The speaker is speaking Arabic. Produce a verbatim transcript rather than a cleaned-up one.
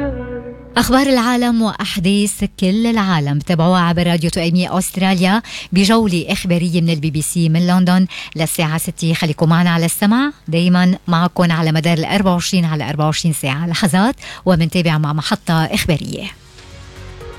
أخبار العالم وأحداث كل العالم تابعوها عبر راديو تؤيمية أستراليا بجولة إخبارية من البي بي سي من لندن للساعة ستة. خليكم معنا على السمع دايما معكم على مدار الأربع وعشرين على أربع وعشرين ساعة لحظات ومنتابع مع محطة إخبارية.